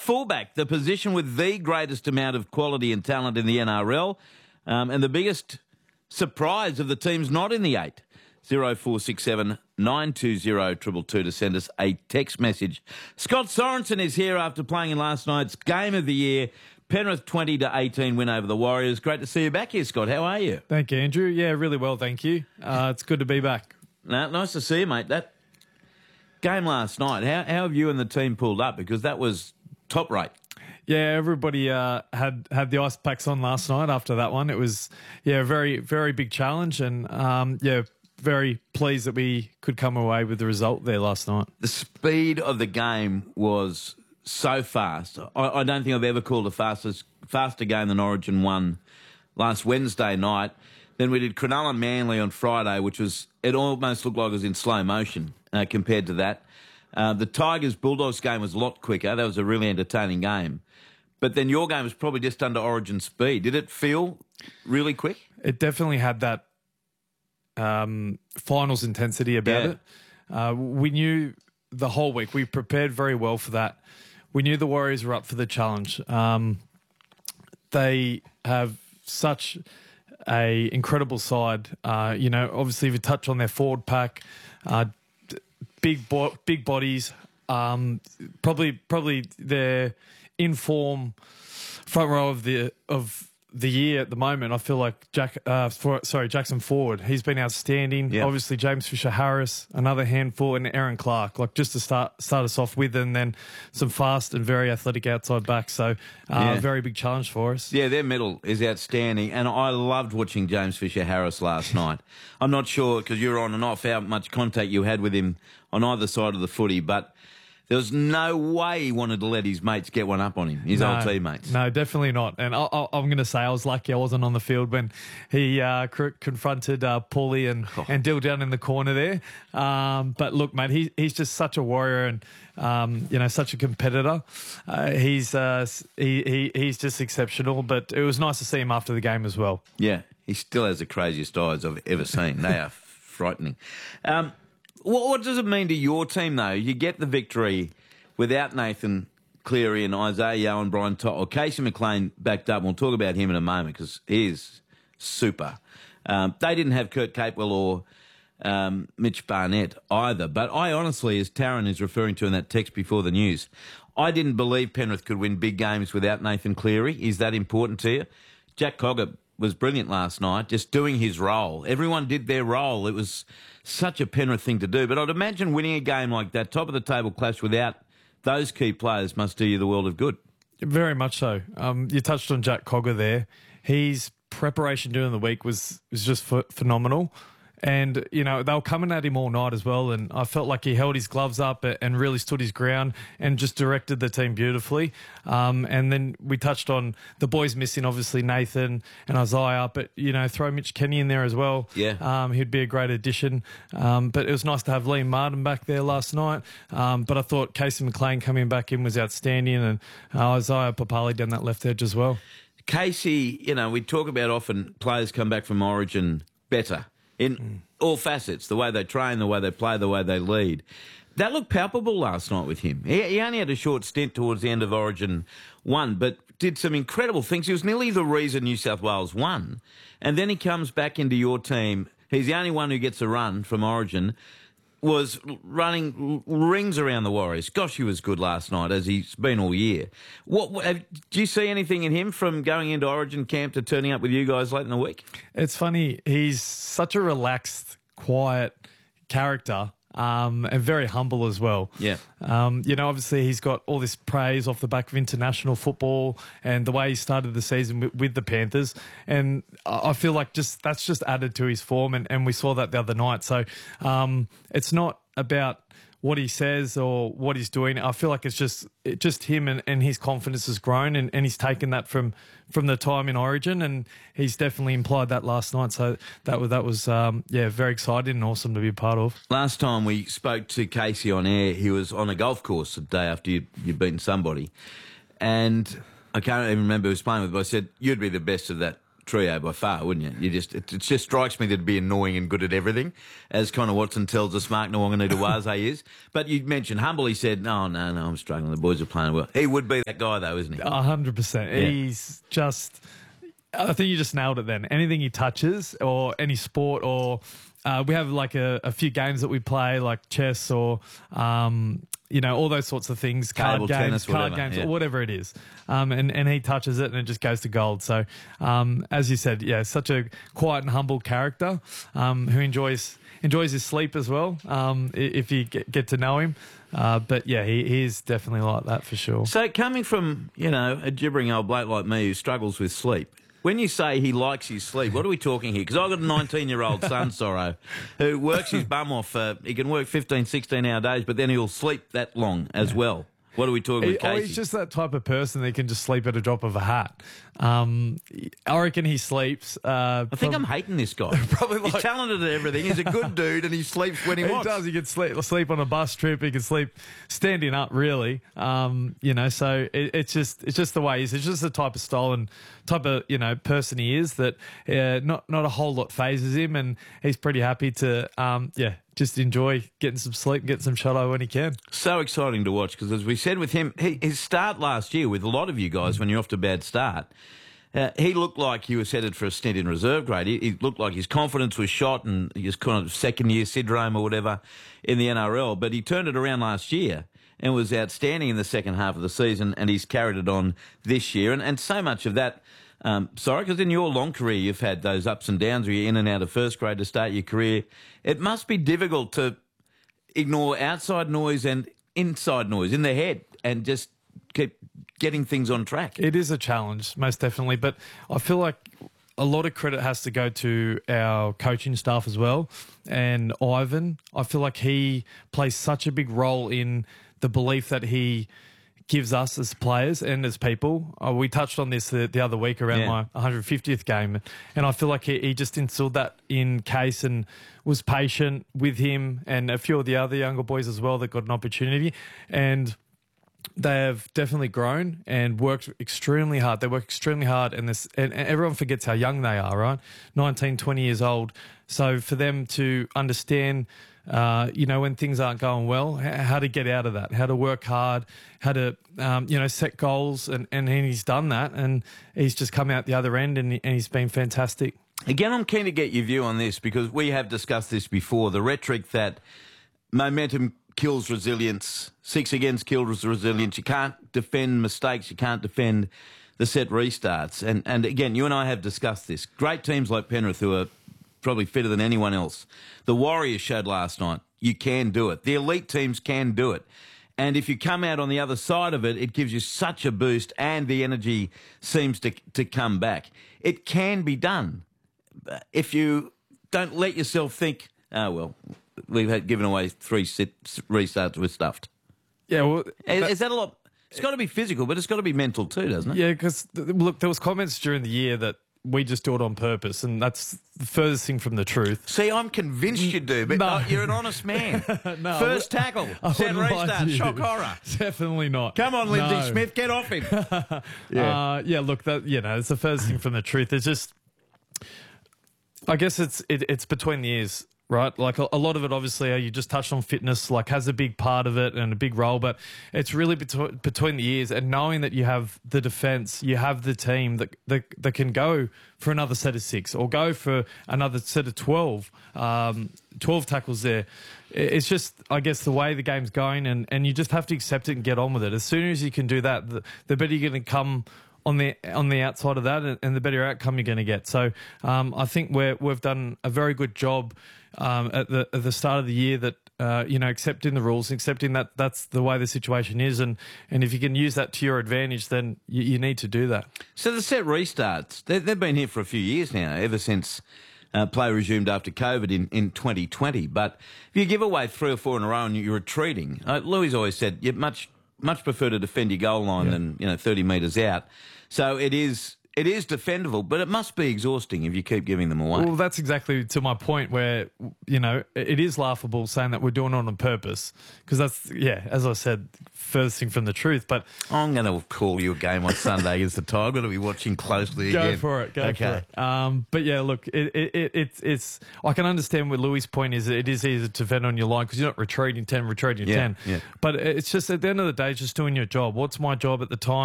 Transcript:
fullback, the position with the greatest amount of quality and talent in the NRL, and the biggest surprise of the teams not in the 8. 0467 920 222 to send us a text message. Scott Sorensen is here after playing in last night's Game of the Year. Penrith 20-18 win over the Warriors. Great to see you back here, Scott. How are you? Thank you, Andrew. Yeah, really well, thank you. It's good to be back. Nice to see you, mate. That game last night, how have you and the team pulled up? Because that was top rate. Yeah, everybody had the ice packs on last night after that one. It was, a very, very big challenge and, very pleased that we could come away with the result there last night. The speed of the game was so fast. I don't think I've ever called a faster game than Origin 1 last Wednesday night. Then we did Cronulla Manly on Friday, it almost looked like it was in slow motion compared to that. The Tigers-Bulldogs game was a lot quicker. That was a really entertaining game. But then your game was probably just under Origin speed. Did it feel really quick? It definitely had that finals intensity about it. We knew the whole week. We prepared very well for that. We knew the Warriors were up for the challenge. They have such a incredible side. Obviously, if you touch on their forward pack, big bodies. Probably their in form front row of the year at the moment. I feel like Jackson Ford. He's been outstanding. Yep. Obviously, James Fisher-Harris, another handful, and Aaron Clark. Like just to start us off with, and then some fast and very athletic outside backs. So, very big challenge for us. Yeah, their middle is outstanding, and I loved watching James Fisher-Harris last night. I'm not sure because you're on and off how much contact you had with him on either side of the footy, but there was no way he wanted to let his mates get one up on him, his old teammates. No, definitely not. And I'm going to say I was lucky I wasn't on the field when he confronted Paulie and Dill down in the corner there. But look, mate, he's just such a warrior and such a competitor. He's just exceptional. But it was nice to see him after the game as well. Yeah, he still has the craziest eyes I've ever seen. They are frightening. What does it mean to your team, though? You get the victory without Nathan Cleary and Isaiah Yeo and Brian To'o. Casey McLean backed up. We'll talk about him in a moment because he is super. They didn't have Kurt Capewell or Mitch Barnett either. But I honestly, as Taryn is referring to in that text before the news, I didn't believe Penrith could win big games without Nathan Cleary. Is that important to you? Jack Cogger was brilliant last night, just doing his role. Everyone did their role. It was such a Penrith thing to do. But I'd imagine winning a game like that, top of the table clash without those key players must do you the world of good. Very much so. You touched on Jack Cogger there. His preparation during the week was just phenomenal. And, they were coming at him all night as well. And I felt like he held his gloves up and really stood his ground and just directed the team beautifully. And then we touched on the boys missing, obviously, Nathan and Isaiah. But, throw Mitch Kenny in there as well. Yeah. He'd be a great addition. But it was nice to have Liam Martin back there last night. But I thought Casey McLean coming back in was outstanding. And Isaiah Papali down that left edge as well. Casey, we talk about often players come back from Origin better. In all facets, the way they train, the way they play, the way they lead. That looked palpable last night with him. He only had a short stint towards the end of Origin 1, but did some incredible things. He was nearly the reason New South Wales won. And then he comes back into your team. He's the only one who gets a run from Origin. Was running rings around the Warriors. Gosh, he was good last night, as he's been all year. Do you see anything in him from going into Origin camp to turning up with you guys late in the week? It's funny. He's such a relaxed, quiet character. And very humble as well. Yeah. Obviously he's got all this praise off the back of international football and the way he started the season with the Panthers. And I feel like that's just added to his form. And we saw that the other night. So it's not about what he says or what he's doing. I feel like it's just him and his confidence has grown and he's taken that from the time in Origin and he's definitely implied that last night. So that was very exciting and awesome to be a part of. Last time we spoke to Casey on air, he was on a golf course the day after you'd beaten somebody. And I can't even remember who he was playing with, but I said, you'd be the best of that trio by far, wouldn't you? It just strikes me that it'd be annoying and good at everything, as Connor Watson tells us Mark Nwanganita-Waze is. But you mentioned Humble. He said, no, I'm struggling. The boys are playing well. He would be that guy, though, isn't he? 100%. Yeah. He's just... I think you just nailed it then. Anything he touches or any sport or... we have like a few games that we play, like chess or... all those sorts of things, Table tennis, card whatever, games, yeah. or whatever it is. And he touches it and it just goes to gold. So, as you said, yeah, such a quiet and humble character who enjoys his sleep as well, if you get to know him. But, yeah, he is definitely like that for sure. So coming from, a gibbering old bloke like me who struggles with sleep, when you say he likes his sleep, what are we talking here? Because I've got a 19-year-old son, Sorrow, who works his bum off. He can work 15, 16-hour days, but then he'll sleep that long as well. What are we talking with Casey? He's just that type of person that can just sleep at a drop of a hat. I reckon he sleeps. I think I'm hating this guy. Probably He's talented at everything. He's a good dude, and he sleeps when he wants. He does. He can sleep on a bus trip. He can sleep standing up, really. So it's just the way he is. It's just the type of style and type of person he is that not a whole lot phases him, and he's pretty happy to just enjoy getting some sleep, getting some shut-eye when he can. So exciting to watch because, as we said with him, his start last year with a lot of you guys when you're off to a bad start, he looked like he was headed for a stint in reserve grade. He looked like his confidence was shot and he was kind of second-year syndrome or whatever in the NRL, but he turned it around last year and was outstanding in the second half of the season, and he's carried it on this year. And so much of that... because in your long career you've had those ups and downs where you're in and out of first grade to start your career. It must be difficult to ignore outside noise and inside noise in the head and just keep getting things on track. It is a challenge, most definitely, but I feel like a lot of credit has to go to our coaching staff as well. And Ivan, I feel like he plays such a big role in the belief that he gives us as players and as people. We touched on this the other week around my 150th game, and I feel like he just instilled that in Case and was patient with him and a few of the other younger boys as well that got an opportunity. And they have definitely grown and worked extremely hard. They work extremely hard, and everyone forgets how young they are, right? 19, 20 years old. So for them to understand when things aren't going well, how to get out of that, how to work hard, how to, set goals. And he's done that, and he's just come out the other end, and he's been fantastic. Again, I'm keen to get your view on this because we have discussed this before, the rhetoric that momentum kills resilience, 6 against kills resilience. You can't defend mistakes. You can't defend the set restarts. And again, you and I have discussed this. Great teams like Penrith, who are probably fitter than anyone else. The Warriors showed last night you can do it. The elite teams can do it. And if you come out on the other side of it, it gives you such a boost and the energy seems to come back. It can be done. If you don't let yourself think, we've given away 3 restarts, we're stuffed. Yeah, well... Is that a lot? It's got to be physical, but it's got to be mental too, doesn't it? Yeah, because, look, there was comments during the year that we just do it on purpose, and that's the furthest thing from the truth. See, I'm convinced you do, but No. you're an honest man. No, First tackle, set wouldn't lie to restart, you. shock horror. Definitely not. Come on, Lindsay No. Smith, get off him. Look, it's the furthest thing from the truth. It's just, I guess it's between the ears, right? Like a lot of it, obviously, you just touched on fitness, like has a big part of it and a big role, but it's really between the ears and knowing that you have the defence, you have the team that can go for another set of 6 or go for another set of 12 tackles there. It's just, I guess, the way the game's going, and you just have to accept it and get on with it. As soon as you can do that, the better you're going to come on the outside of that, and the better outcome you're going to get. So I think we've done a very good job at the start of the year that accepting the rules, accepting that that's the way the situation is, and if you can use that to your advantage, then you need to do that. So the set restarts, they've been here for a few years now, ever since play resumed after COVID in 2020. But if you give away 3 or 4 in a row and you're retreating, Louis always said you much prefer to defend your goal line than 30 metres out. So it is it is defendable, but it must be exhausting if you keep giving them away. Well, that's exactly to my point where, you know, it is laughable saying that we're doing it on purpose because that's, yeah, as I said, furthest thing from the truth. But I'm going to call you a game on Sunday against the Tigers. I'm going to be watching closely go again. for it. Go Okay. for it. But yeah, look, it's. I can understand what Louis' point is. It is easy to defend on your line because you're not retreating 10. Yeah. But it's just at the end of the day, it's just doing your job. What's my job at the time?